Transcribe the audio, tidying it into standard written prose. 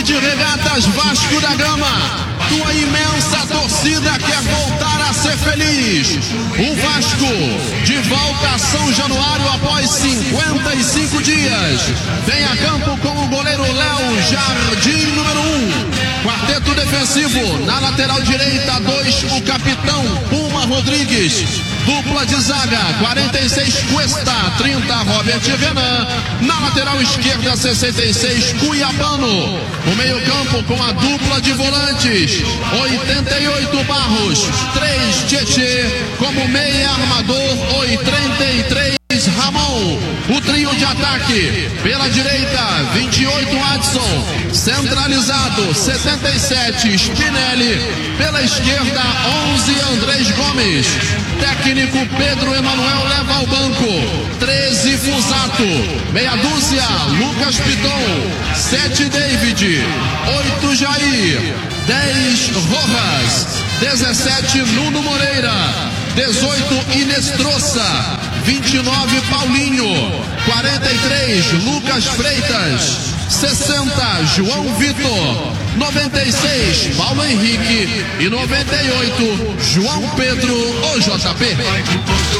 de Regatas Vasco da Gama, tua imensa torcida quer voltar a ser feliz. O Vasco, de volta a São Januário após 55 dias. Vem a campo com o goleiro Léo Jardim, número 1. Quarteto defensivo, na lateral direita, 2, o capitão Puma Rodrigues. Dupla de zaga, 46 Cuesta, 30 Robert Renan. Na lateral esquerda, 66 Cuiabano. O meio campo com a dupla de volantes, 88 Barros, 3 Tietê. Como meia armador, 33 Ramon. O trio de ataque, pela direita, 28 Adson. Centralizado, 77 Spinelli. Pela esquerda, 11 Andrés Gomes. Técnico Pedro Emanuel leva ao banco, 13 Fusato. Meia dúzia, Lucas Piton. 7 David. 8 Jair. 10 Rojas. 17 Nuno Moreira. 18 Inestrosa. 29 Paulinho. 43 Lucas Freitas. 60 João Vitor. 96 Paulo Henrique. E 98 João Pedro, o JP.